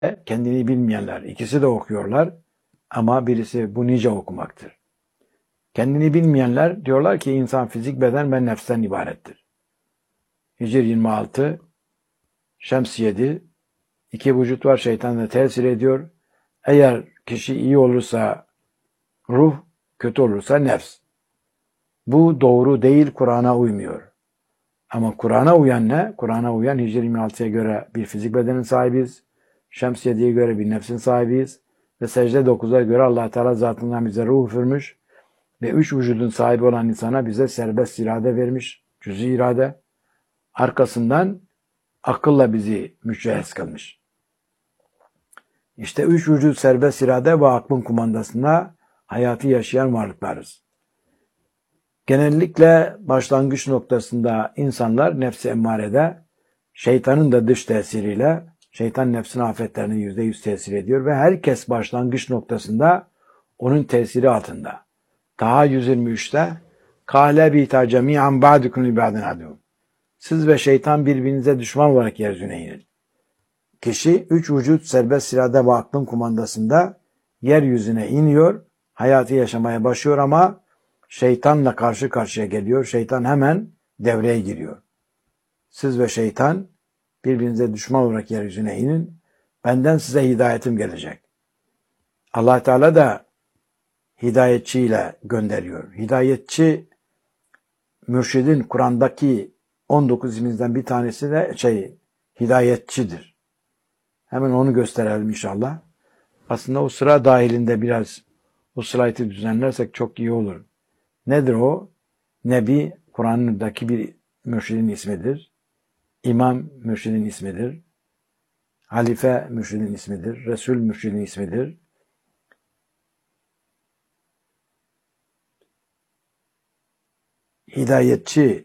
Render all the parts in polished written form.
kendini bilmeyenler. İkisi de okuyorlar ama birisi bu nice okumaktır. Kendini bilmeyenler diyorlar ki insan fizik, beden ve nefsten ibarettir. Hicr 26, Şems 7, iki vücut var, şeytan da tesir ediyor. Eğer kişi iyi olursa ruh, kötü olursa nefs. Bu doğru değil, Kur'an'a uymuyor. Ama Kur'an'a uyan ne? Kur'an'a uyan Hicr 26'ya göre bir fizik bedenin sahibiyiz. Şems 7'ye göre bir nefsin sahibiyiz. Ve secde 9'a göre Allah Teala zatından bize ruh üfürmüş. Ve 3 vücudun sahibi olan insana bize serbest irade vermiş. Cüz-i irade. Arkasından akılla bizi mücehhez kılmış. İşte 3 vücut, serbest irade ve aklın kumandasında hayatı yaşayan varlıklarız. Genellikle başlangıç noktasında insanlar nefsi emmarede, şeytanın da dış tesiriyle, şeytan nefsin afetlerine %100 tesir ediyor ve herkes başlangıç noktasında onun tesiri altında. Taha 123'te "Kâle bîtâ cemî'an ba'dukum li ba'din adûn." Siz ve şeytan birbirinize düşman olarak yeryüzüne inin. Kişi 3 vücut, serbest irade ve aklın kumandasında yeryüzüne iniyor, hayatı yaşamaya başlıyor ama şeytanla karşı karşıya geliyor. Şeytan hemen devreye giriyor. Siz ve şeytan birbirinize düşman olarak yeryüzüne inin. Benden size hidayetim gelecek. Allah Teala da hidayetçiyle gönderiyor. Hidayetçi, mürşidin Kur'an'daki 19 isminden bir tanesi de hidayetçidir. Hemen onu gösterelim inşallah. Aslında o sıra dahilinde biraz o slaytı düzenlersek çok iyi olur. Nedir o? Nebi, Kur'an'daki bir mürşidin ismidir. İmam mürşidin ismidir. Halife mürşidin ismidir. Resul mürşidin ismidir. Hidayetçi,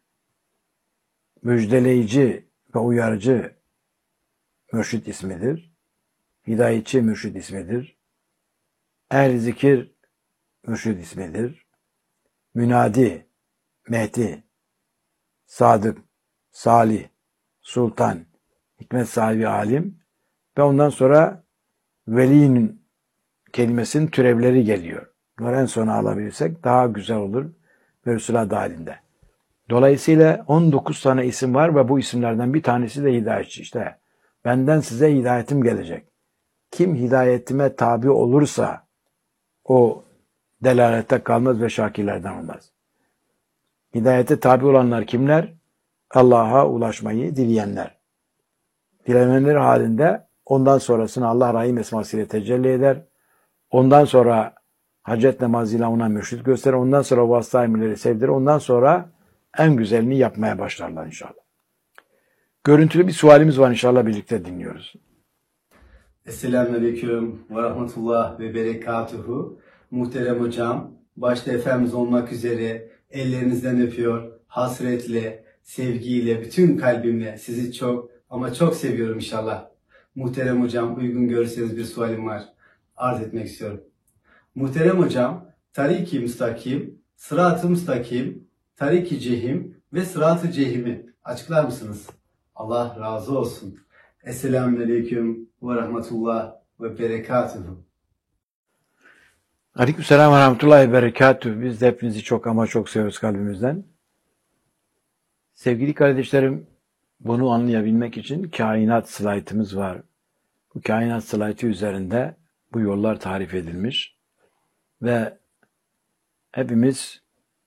müjdeleyici ve uyarıcı mürşid ismidir. Hidayetçi mürşid ismidir. Ehl-i zikir mürşid ismidir. Münadi, Mehdi, Sadık, Salih, Sultan, hikmet sahibi alim ve ondan sonra velinin kelimesinin türevleri geliyor. Bunları en sona alabilirsek daha güzel olur ve Resulullah dahilinde. Dolayısıyla 19 tane isim var ve bu isimlerden bir tanesi de hidayetçi. İşte benden size hidayetim gelecek. Kim hidayetime tabi olursa o delalette kalmaz ve şakirlerden olmaz. Hidayete tabi olanlar kimler? Allah'a ulaşmayı dileyenler. Dilemeler halinde ondan sonrasını Allah Rahim esmasıyla tecelli eder. Ondan sonra hacet namazıyla ona mürşid gösterir. Ondan sonra vasıta emirleri sevdirir. Ondan sonra en güzelini yapmaya başlarlar inşallah. Görüntülü bir sualimiz var inşallah, birlikte dinliyoruz. Selamünaleyküm ve rahmetullah ve berekatuhu. Muhterem hocam, başta Efendimiz olmak üzere ellerinizden öpüyor, hasretle, sevgiyle, bütün kalbimle sizi çok ama çok seviyorum inşallah. Muhterem hocam, uygun görürseniz bir sualim var. Arz etmek istiyorum. Muhterem hocam, tarik-i müstakim, sırat-ı müstakim, tarik-i cehim ve sırat-ı cehimi açıklar mısınız? Allah razı olsun. Selamünaleyküm ve rahmetullah ve berekatuhu. Aleykümselam ve rahmetullahi ve berekatuhu. Biz de hepinizi çok ama çok seviyoruz kalbimizden. Sevgili kardeşlerim, bunu anlayabilmek için kainat slaytımız var. Bu kainat slaytı üzerinde bu yollar tarif edilmiş ve hepimiz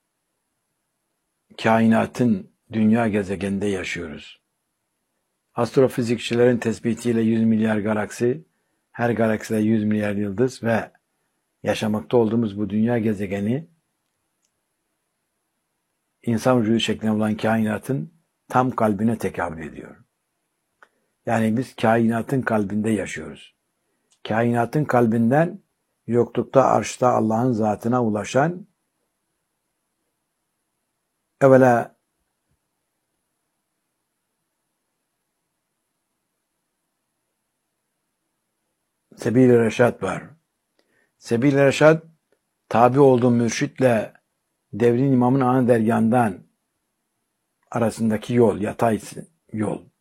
kainatın dünya gezegeninde yaşıyoruz. Astrofizikçilerin tespitiyle 100 milyar galaksi, her galakside 100 milyar yıldız ve yaşamakta olduğumuz bu dünya gezegeni insan vücudu şeklinde olan kainatın tam kalbine tekabül ediyor. Yani biz kainatın kalbinde yaşıyoruz. Kainatın kalbinden yoklukta, arşta Allah'ın zatına ulaşan, evvela Sebil-i Reşad var. Sebil-i Reşad, tabi olduğu mürşitle devrin imamın ana dergahından arasındaki yol, yatay yol.